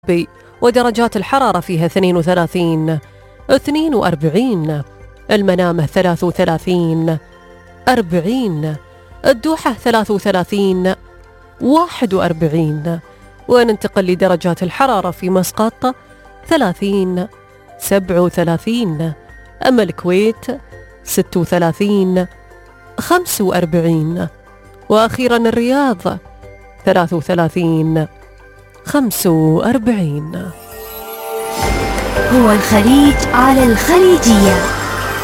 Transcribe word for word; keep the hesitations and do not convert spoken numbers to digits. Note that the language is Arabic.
ودرجات الحرارة فيها اثنين وثلاثين اثنين وأربعين، المنامة ثلاث وثلاثين أربعين، الدوحة ثلاث وثلاثين واحد وأربعين. وننتقل لدرجات الحرارة في مسقط ثلاثين سبعة وثلاثين، أما الكويت ستة وثلاثين خمسة وأربعين، وأخيرا الرياض ثلاث وثلاثين خمسة وأربعين. هو الخليج على الخليجية.